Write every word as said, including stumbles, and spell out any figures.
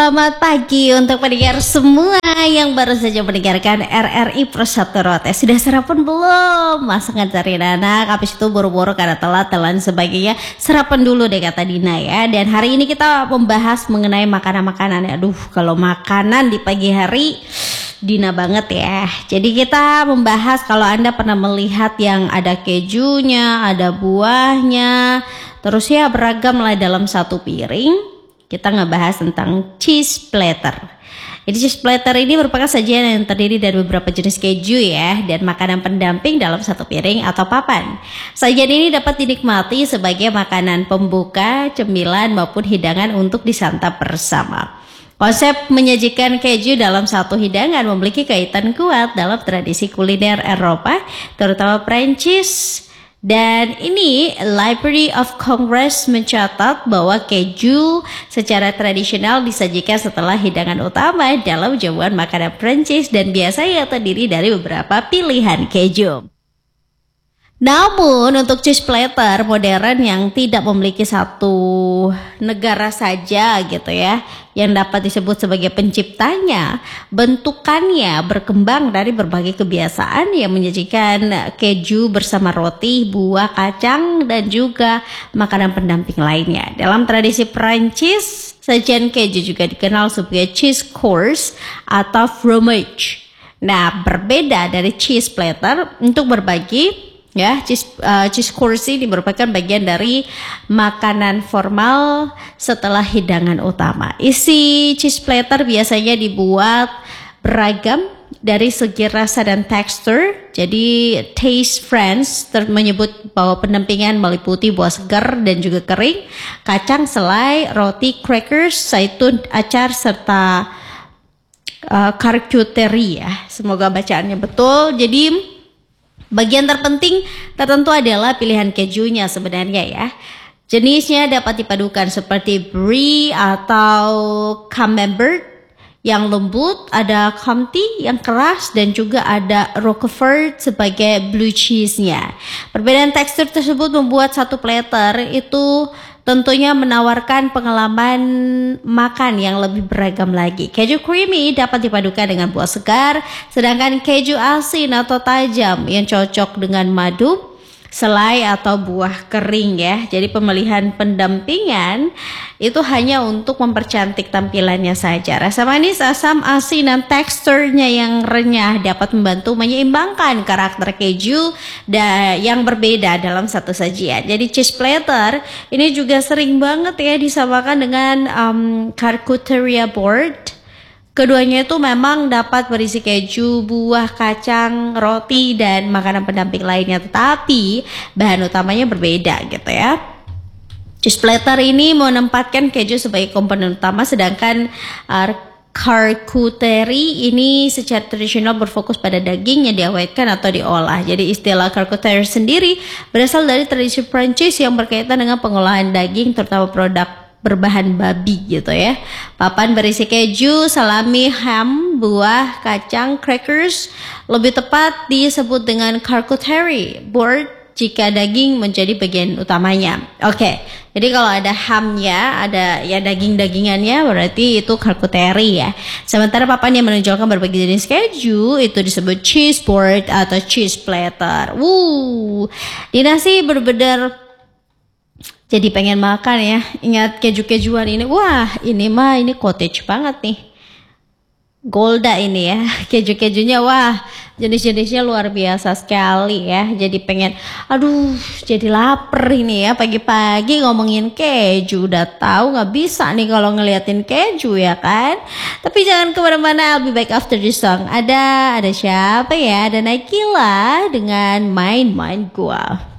Selamat pagi untuk pendengar semua yang baru saja mendengarkan R R I Persatu Rote. Sudah sarapan belum? Masa ngajarin anak, habis itu buru-buru karena telat dan sebagainya. Sarapan dulu deh kata Dina ya. Dan hari ini kita membahas mengenai makanan-makanan. Aduh, kalau makanan di pagi hari Dina banget ya. Jadi kita membahas kalau Anda pernah melihat yang ada kejunya, ada buahnya, terus ya beragam lah dalam satu piring. Kita ngebahas tentang cheese platter. Jadi cheese platter ini merupakan sajian yang terdiri dari beberapa jenis keju ya, dan makanan pendamping dalam satu piring atau papan. Sajian ini dapat dinikmati sebagai makanan pembuka, cemilan maupun hidangan untuk disantap bersama. Konsep menyajikan keju dalam satu hidangan memiliki kaitan kuat dalam tradisi kuliner Eropa, terutama Prancis. Dan ini Library of Congress mencatat bahwa keju secara tradisional disajikan setelah hidangan utama dalam jamuan makanan Prancis dan biasanya terdiri dari beberapa pilihan keju. Namun untuk cheese platter modern yang tidak memiliki satu negara saja gitu ya, yang dapat disebut sebagai penciptanya, bentukannya berkembang dari berbagai kebiasaan yang menyajikan keju bersama roti, buah, kacang, dan juga makanan pendamping lainnya. Dalam tradisi Prancis, sajian keju juga dikenal sebagai cheese course atau fromage. Nah, berbeda dari cheese platter untuk berbagi. Ya, cheese, uh, cheese course ini merupakan bagian dari makanan formal setelah hidangan utama. Isi cheese platter biasanya dibuat beragam dari segi rasa dan tekstur. Jadi Taste France menyebut bahwa pendampingan meliputi buah segar dan juga kering, kacang, selai, roti, crackers, zaitun, acar, serta uh, charcuterie ya. Semoga bacaannya betul. Jadi bagian terpenting tertentu adalah pilihan kejunya sebenarnya ya. Jenisnya dapat dipadukan seperti brie atau camembert yang lembut, ada comté yang keras, dan juga ada roquefort sebagai blue cheese-nya. Perbedaan tekstur tersebut membuat satu platter itu tentunya menawarkan pengalaman makan yang lebih beragam lagi. Keju creamy dapat dipadukan dengan buah segar, sedangkan keju asin atau tajam yang cocok dengan madu, selai atau buah kering ya. Jadi pemilihan pendampingan itu hanya untuk mempercantik tampilannya saja. Rasa manis, asam, asin, dan teksturnya yang renyah dapat membantu menyeimbangkan karakter keju yang berbeda dalam satu sajian. Jadi cheese platter ini juga sering banget ya disamakan dengan um, charcuterie board. Keduanya itu memang dapat berisi keju, buah, kacang, roti, dan makanan pendamping lainnya. Tetapi bahan utamanya berbeda gitu ya. Cheese platter ini menempatkan keju sebagai komponen utama, sedangkan uh, charcuterie ini secara tradisional berfokus pada daging yang diawetkan atau diolah. Jadi istilah charcuterie sendiri berasal dari tradisi Prancis yang berkaitan dengan pengolahan daging, terutama produk berbahan babi gitu ya. Papan berisi keju, salami, ham, buah, kacang, crackers. Lebih tepat disebut dengan charcuterie board jika daging menjadi bagian utamanya. Oke, okay. Jadi kalau ada hamnya, ada ya daging-dagingannya, berarti itu charcuterie ya. Sementara papan yang menonjolkan berbagai jenis keju itu disebut cheese board atau cheese platter. Wuh, Dina sih bener-bener jadi pengen makan ya. Ingat keju-kejuan ini. Wah, ini mah ini cottage banget nih. Golda ini ya. Keju-kejunya wah, jenis-jenisnya luar biasa sekali ya. Jadi pengen, aduh, jadi lapar ini ya. Pagi-pagi ngomongin keju. Udah tahu gak bisa nih kalau ngeliatin keju ya kan. Tapi jangan kemana-mana, I'll be back after this song. Ada, ada siapa ya? Ada Naikila dengan Main-Main Gua.